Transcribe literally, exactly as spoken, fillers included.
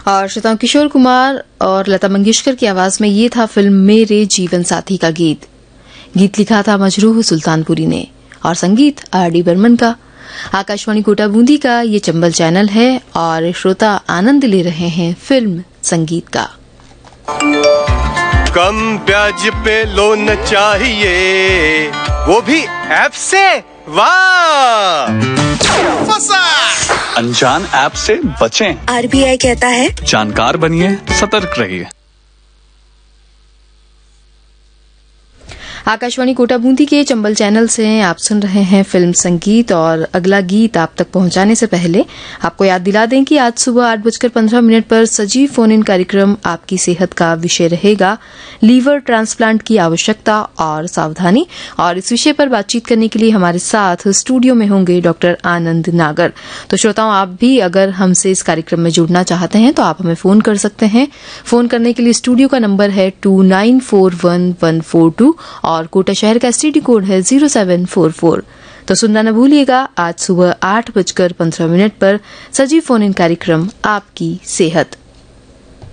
और श्रोताओं किशोर कुमार और लता मंगेशकर की आवाज में ये था फिल्म मेरे जीवन साथी का गीत। गीत लिखा था मजरूह सुल्तानपुरी ने और संगीत आर डी बर्मन का। आकाशवाणी कोटा बूंदी का ये चंबल चैनल है और श्रोता आनंद ले रहे हैं फिल्म संगीत का। कम ब्याज पे लोन चाहिए, वो भी ऐप से। वाह, फंसा। अनजान ऐप से बचें। आर बी आई कहता है जानकार बनिए, सतर्क रहिए। आकाशवाणी कोटा बूंदी के चंबल चैनल से आप सुन रहे हैं फिल्म संगीत और अगला गीत आप तक पहुंचाने से पहले आपको याद दिला दें कि आज सुबह आठ बजकर पंद्रह मिनट पर सजीव फोन इन कार्यक्रम आपकी सेहत का विषय रहेगा लीवर ट्रांसप्लांट की आवश्यकता और सावधानी। और इस विषय पर बातचीत करने के लिए हमारे साथ स्टूडियो में होंगे डॉक्टर आनंद नागर। तो श्रोताओं, आप भी अगर हमसे इस कार्यक्रम में जुड़ना चाहते हैं तो आप हमें फोन कर सकते हैं। फोन करने के लिए स्टूडियो का नंबर है to nine four one one four to और कोटा शहर का एसटीडी कोड है जीरो सेवन फोर फोर। तो सुनना न भूलिएगा आज सुबह आठ बजकर पंद्रह मिनट पर सजीव फोन इन कार्यक्रम आपकी सेहत।